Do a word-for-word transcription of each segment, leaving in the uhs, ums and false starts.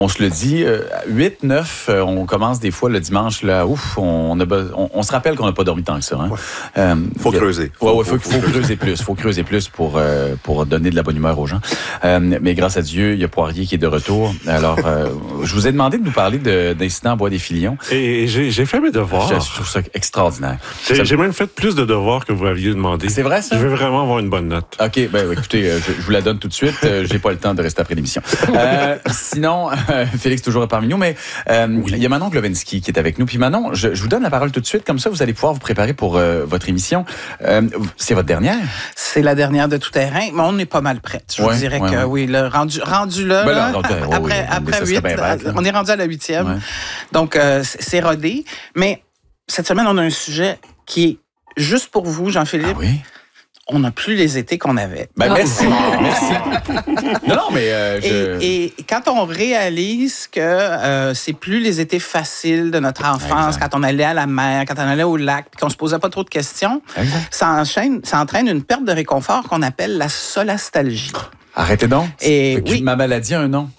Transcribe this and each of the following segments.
On se le dit, euh, huit, neuf, euh, on commence des fois le dimanche, là, ouf, on, a, on, on se rappelle qu'on n'a pas dormi tant que ça. Hein? Ouais. Euh, faut creuser. Oui, ouais, faut, faut, faut, faut creuser plus. faut creuser plus pour, euh, pour donner de la bonne humeur aux gens. Euh, mais grâce à Dieu, il y a Poirier qui est de retour. Alors, euh, je vous ai demandé de nous parler de, d'incidents à Bois-des-Filions. Et j'ai, j'ai fait mes devoirs. Je, je trouve ça extraordinaire. J'ai, ça... j'ai même fait plus de devoirs que vous aviez demandé. C'est vrai, ça? Je veux vraiment avoir une bonne note. OK, ben écoutez, euh, je, je vous la donne tout de suite. Euh, j'ai pas le temps de rester après l'émission. Euh, sinon, euh, Félix toujours parmi nous, mais euh, oui. il y a Manon Glovenski qui est avec nous. Puis Manon, je, je vous donne la parole tout de suite, comme ça vous allez pouvoir vous préparer pour euh, votre émission. Euh, c'est votre dernière? C'est la dernière de tout terrain, mais on est pas mal prête. Je ouais, vous dirais ouais, que ouais. oui, le rendu, rendu là, ben là, là rendu, oh, après, oui, après huit, bête, on est rendu à la huitième. Ouais. Donc, euh, c'est rodé. Mais cette semaine, on a un sujet qui est juste pour vous, Jean-Philippe. Ah oui? On n'a plus les étés qu'on avait. Ben, merci. merci. Non, non, mais... Euh, je... et, et quand on réalise que euh, c'est plus les étés faciles de notre enfance, exact. Quand on allait à la mer, quand on allait au lac, puis qu'on se posait pas trop de questions, ça, enchaîne, ça entraîne une perte de réconfort qu'on appelle la solastalgie. Arrêtez donc. Et oui. Ma maladie a un nom.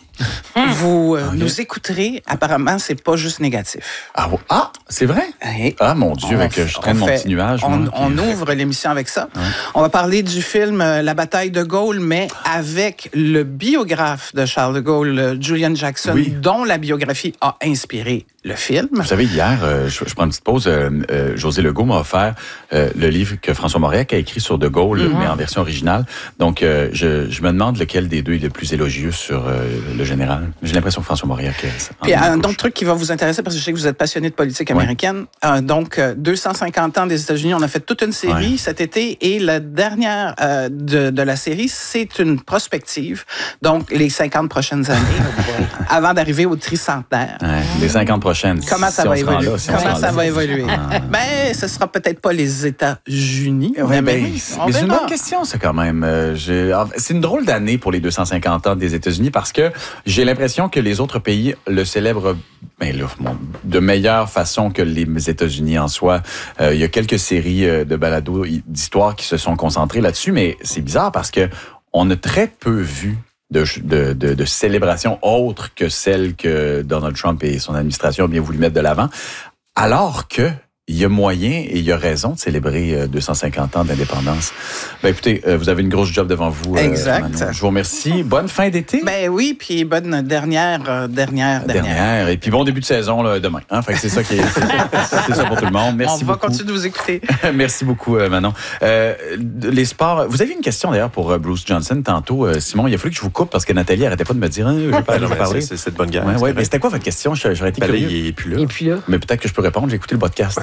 Vous euh, okay. nous écouterez. Apparemment, c'est pas juste négatif. Ah, ah c'est vrai? Oui. Ah, mon Dieu, avec, je traîne mon petit nuage. On, moi, on puis... ouvre l'émission avec ça. Ouais. On va parler du film euh, La bataille de Gaulle, mais avec le biographe de Charles de Gaulle, euh, Julian Jackson, oui. dont la biographie a inspiré le film. Vous savez, hier, euh, je, je prends une petite pause, euh, euh, José Legault m'a offert euh, le livre que François Mauriac a écrit sur de Gaulle, mm-hmm. mais en version originale. Donc, euh, je, je me demande lequel des deux est le plus élogieux sur euh, le général. J'ai l'impression que François Mauriac... Puis un autre truc qui va vous intéresser, parce que je sais que vous êtes passionné de politique américaine. Ouais. Euh, donc, deux cent cinquante ans des États-Unis, on a fait toute une série ouais. cet été, et la dernière euh, de, de la série, c'est une prospective. Donc, les cinquante prochaines années, avant d'arriver au tricentenaire. Ouais, les cinquante prochaines. Comment ça si va évoluer? Là, si Comment ça là. va évoluer? Ah. Ben, ce sera peut-être pas les États-Unis. Ouais, mais, ben, mais c'est une bonne question, ça, quand même. Euh, j'ai... C'est une drôle d'année pour les deux cent cinquante ans des États-Unis, parce que j'ai l'impression que les autres pays le célèbrent ben là, bon, de meilleure façon que les États-Unis en soi. Euh, il y a quelques séries euh, de balados d'histoire qui se sont concentrées là-dessus, mais c'est bizarre parce que on a très peu vu de, de, de, de célébrations autres que celles que Donald Trump et son administration ont bien voulu mettre de l'avant, alors que il y a moyen et il y a raison de célébrer deux cent cinquante ans d'indépendance. Ben écoutez, vous avez une grosse job devant vous. Exact. Euh, je vous remercie. Bonne fin d'été. Ben oui, puis bonne dernière, euh, dernière, dernière. Dernière. Et puis bon début de saison là, demain. Hein? Fait que c'est ça qui est, c'est, c'est ça pour tout le monde. Merci On va beaucoup. continuer de vous écouter. Merci beaucoup, euh, Manon. Euh, les sports. Vous avez une question d'ailleurs pour Bruce Johnson tantôt, euh, Simon. Il a fallu que je vous coupe parce que Nathalie arrêtait pas de me dire. Hein, je vais pas, je vais parler. C'est, c'est de bonne guerre. Ouais, ouais, mais c'était quoi votre question? J'aurais été curieux. Il est plus là. Il est plus là. Mais peut-être que je peux répondre. J'ai écouté le podcast.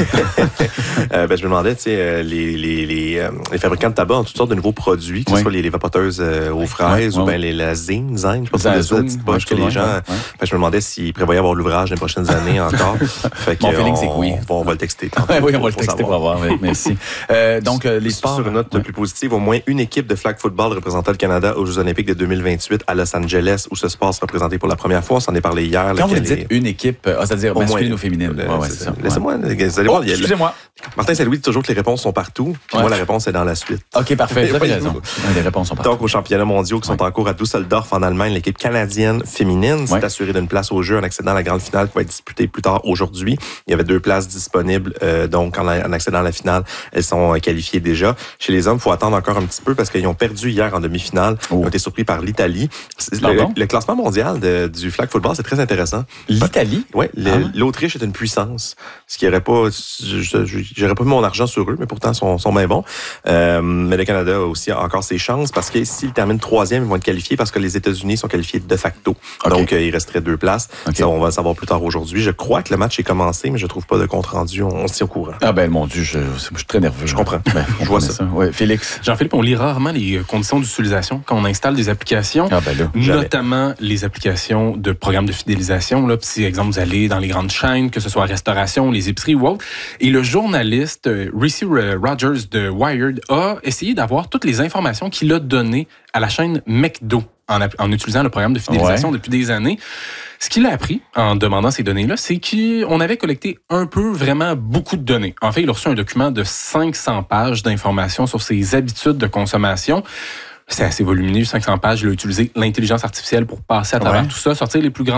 euh, ben, je me demandais, tu sais, euh, les, les, les, euh, les fabricants de tabac ont toutes sortes de nouveaux produits, que oui. ce soit les, les vapoteuses euh, aux fraises ouais, ou ouais. bien les, la zine, zine, je pense que c'est la petite poche que les gens... Ouais. Fait, je me demandais s'ils prévoyaient avoir l'ouvrage dans les prochaines années encore. Fait que, Mon feeling, on, c'est que oui. On, on va le texter. Ouais, oui, on va le texter pour avoir. Oui, merci. Euh, donc, euh, les sports... Sur une note ouais. plus positive, au moins une équipe de flag football représentant le Canada aux Jeux olympiques de deux mille vingt-huit à Los Angeles, où ce sport sera présenté pour la première fois. On s'en est parlé hier. Quand vous dites est... une équipe, ah, c'est-à-dire masculine ou féminine. Le, ouais, ouais, c'est ça. Laissez-moi... Vous allez voir, excusez-moi. Martin Saint-Louis dit toujours que les réponses sont partout. Puis ouais. moi, la réponse est dans la suite. OK, parfait. Vous avez raison. Les réponses sont partout. Donc, aux championnats mondiaux qui sont ouais. en cours à Düsseldorf, en Allemagne, l'équipe canadienne féminine s'est ouais. assurée d'une place au jeu en accédant à la grande finale qui va être disputée plus tard aujourd'hui. Il y avait deux places disponibles. Euh, donc, en, en accédant à la finale, elles sont qualifiées déjà. Chez les hommes, il faut attendre encore un petit peu parce qu'ils ont perdu hier en demi-finale. Oh. Ils ont été surpris par l'Italie. Le, le classement mondial de, du flag football, c'est très intéressant. L'Italie? Oui. Ah. L'Autriche est une puissance. Ce qui n'aurait pas... J'aurais pas mis mon argent sur eux, mais pourtant, ils sont, sont bien bons. Euh, mais le Canada a aussi encore ses chances parce que s'ils terminent troisième, ils vont être qualifiés parce que les États-Unis sont qualifiés de facto. Okay. Donc, euh, il resterait deux places. Okay. Ça, on va le savoir plus tard aujourd'hui. Je crois que le match est commencé, mais je trouve pas de compte rendu. On, on se tient au courant. Ah ben, mon Dieu, je, je suis très nerveux. Je comprends. Ben, je vois ça. ça. Ouais, Félix. Jean-Philippe, on lit rarement les conditions d'utilisation quand on installe des applications, ah ben là, notamment les applications de programmes de fidélisation. Là, si, exemple, vous allez dans les grandes chaînes, que ce soit restauration, les épiceries ou autre, et le journaliste Reese Rogers de Wired a essayé d'avoir toutes les informations qu'il a données à la chaîne McDo en, en utilisant le programme de fidélisation ouais. depuis des années. Ce qu'il a appris en demandant ces données-là, c'est qu'on avait collecté un peu, vraiment beaucoup de données. En fait, il a reçu un document de cinq cents pages d'informations sur ses habitudes de consommation. C'est assez volumineux, cinq cents pages. Il a utilisé l'intelligence artificielle pour passer à travers ouais. tout ça, sortir les plus grandes